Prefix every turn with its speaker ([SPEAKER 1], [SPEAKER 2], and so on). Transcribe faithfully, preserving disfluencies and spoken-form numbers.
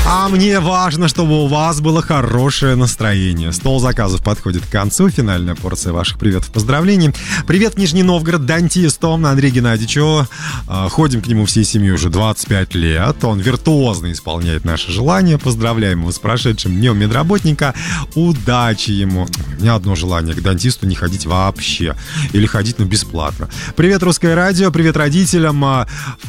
[SPEAKER 1] А мне важно, чтобы у вас было хорошее настроение. Стол заказов подходит к концу. Финальная порция ваших приветов, поздравлений. Привет, Нижний Новгород, дантисту Андрею Геннадьевичу. Ходим к нему всей семьей уже двадцать пять лет. Он виртуозно исполняет наши желания. Поздравляем его с прошедшим днем медработника. Удачи ему. У меня одно желание: к дантисту не ходить вообще. Или ходить, но бесплатно. Привет, Русское радио. Привет родителям.